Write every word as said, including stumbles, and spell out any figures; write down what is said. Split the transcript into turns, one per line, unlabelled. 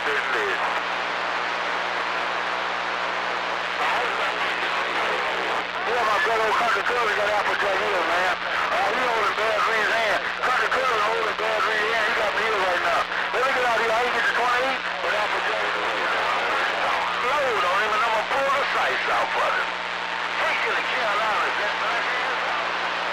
certainly is. Yeah, my brother Country Curry got Applejack Hill, man. Uh, he holding Bad Green's hand. Country Curry holding Bad Green's hand. He got me here right now. Let me get out here. I ain't get to twenty-eight, but Applejack load on him, and I'm going to pull the sights out for him. Take to the Carolinas, that man.